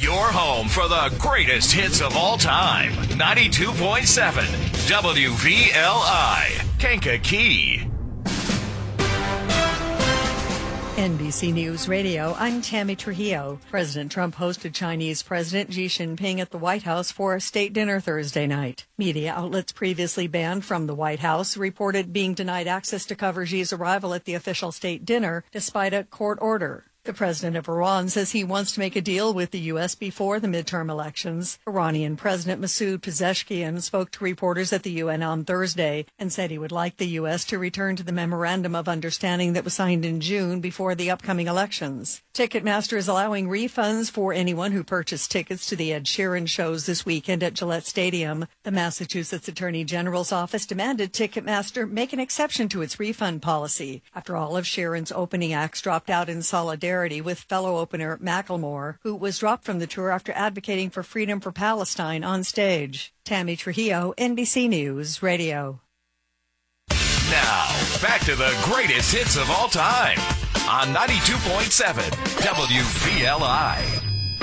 Your home for the greatest hits of all time. 92.7 WVLI, Kankakee. NBC News Radio, I'm Tammy Trujillo. President Trump hosted Chinese President Xi Jinping at the White House for a state dinner Thursday night. Media outlets previously banned from the White House reported being denied access to cover Xi's arrival at the official state dinner despite a court order. The president of Iran says he wants to make a deal with the U.S. before the midterm elections. Iranian President Masoud Pezeshkian spoke to reporters at the UN on Thursday and said he would like the U.S. to return to the memorandum of understanding that was signed in June before the upcoming elections. Ticketmaster is allowing refunds for anyone who purchased tickets to the Ed Sheeran shows this weekend at Gillette Stadium. The Massachusetts Attorney General's office demanded Ticketmaster make an exception to its refund policy after all of Sheeran's opening acts dropped out in solidarity with fellow opener Macklemore, who was dropped from the tour after advocating for freedom for Palestine on stage. Tammy Trujillo, NBC News Radio. Now, back to the greatest hits of all time on 92.7 WVLI.